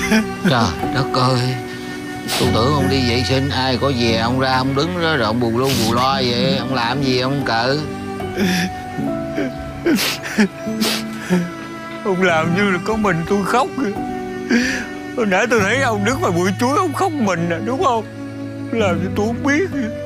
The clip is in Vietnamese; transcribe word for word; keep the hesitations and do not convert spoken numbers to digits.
Trời đất ơi, tôi tưởng ông đi vệ sinh ai có về ông ra ông đứng đó rồi ông bù lu bù loa vậy. Ông làm gì ông cự? Ông làm như là có mình tôi khóc kìa. Hồi nãy tôi thấy ông đứng ngoài bụi chuối ông khóc mình nè, đúng không? Làm cho tôi không biết kìa.